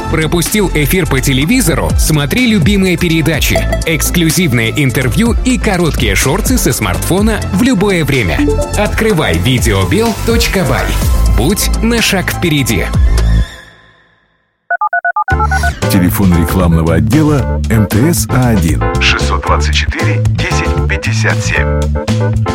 Пропустил эфир по телевизору? Смотри любимые передачи, эксклюзивное интервью и короткие шорты со смартфона в любое время. Открывай videobel.by. Будь на шаг впереди. Телефон рекламного отдела МТС А1 624 10 57.